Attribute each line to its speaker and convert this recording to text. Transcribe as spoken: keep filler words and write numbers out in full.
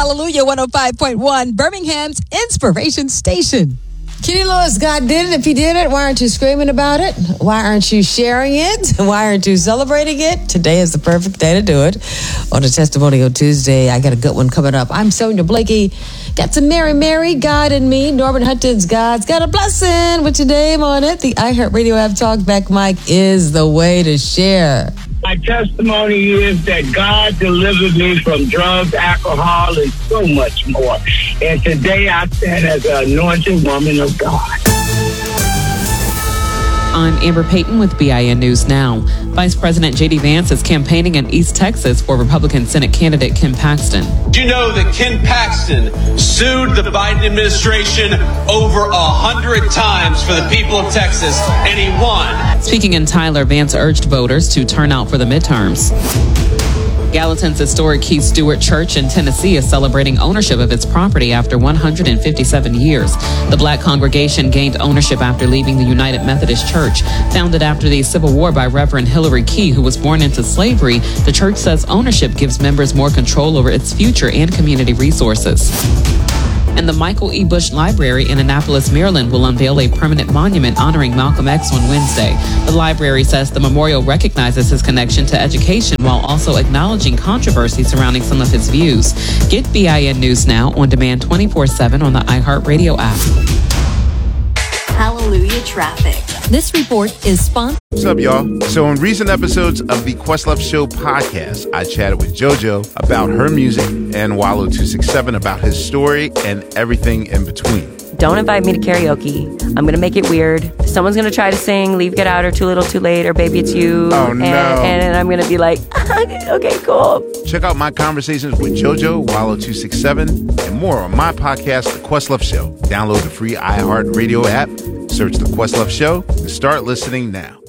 Speaker 1: Hallelujah one oh five point one, Birmingham's Inspiration Station.
Speaker 2: Kenny Lewis, God did it. If he did it, why aren't you screaming about it? Why aren't you sharing it? Why aren't you celebrating it? Today is the perfect day to do it. On a Testimonial Tuesday, I got a good one coming up. I'm Sonia Blakey. Got some Mary Mary, God and Me. Norman Hutton's God's Got a Blessing with your name on it. The iHeartRadio app Talkback mic is the way to share.
Speaker 3: My testimony is that God delivered me from drugs, alcohol, and so much more. And today I stand as an anointed woman of God.
Speaker 4: I'm Amber Payton with B I N News Now. Vice President J D Vance is campaigning in East Texas for Republican Senate candidate Ken Paxton.
Speaker 5: Do you know that Ken Paxton sued the Biden administration over a hundred times for the people of Texas, and he won?
Speaker 4: Speaking in Tyler, Vance urged voters to turn out for the midterms. Gallatin's historic Keith Stewart Church in Tennessee is celebrating ownership of its property after one hundred fifty-seven years. The Black congregation gained ownership after leaving the United Methodist Church. Founded after the Civil War by Reverend Hillary Key, who was born into slavery, the church says ownership gives members more control over its future and community resources. And the Michael E. Bush Library in Annapolis, Maryland will unveil a permanent monument honoring Malcolm X on Wednesday. The library says the memorial recognizes his connection to education while also acknowledging controversy surrounding some of his views. Get B I N News Now on demand twenty-four seven on the iHeartRadio app.
Speaker 6: Hallelujah Traffic.
Speaker 1: This report is sponsored.
Speaker 7: What's up, y'all? So in recent episodes of the Questlove Show podcast, I chatted with JoJo about her music and Wallow two sixty-seven about his story and everything in between.
Speaker 8: Don't invite me to karaoke. I'm going to make it weird. Someone's going to try to sing Leave, Get Out, or Too Little, Too Late, or Baby It's You.
Speaker 7: Oh,
Speaker 8: and,
Speaker 7: no.
Speaker 8: And I'm going to be like, okay, cool.
Speaker 7: Check out my conversations with JoJo, Wallow two sixty-seven, and more on my podcast, The Questlove Show. Download the free iHeartRadio app, search The Questlove Show, and start listening now.